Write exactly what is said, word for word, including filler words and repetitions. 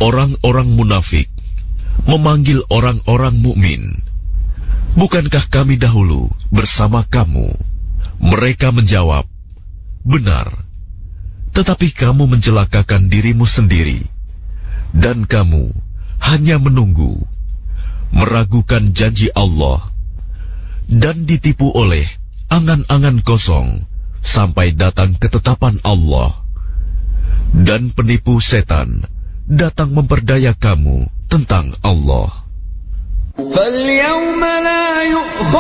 orang-orang munafik memanggil orang-orang mukmin, "Bukankah kami dahulu bersama kamu?" Mereka menjawab, "Benar, tetapi kamu mencelakakan dirimu sendiri, dan kamu hanya menunggu, meragukan janji Allah, dan ditipu oleh angan-angan kosong sampai datang ketetapan Allah. Dan penipu setan datang memperdaya kamu tentang Allah."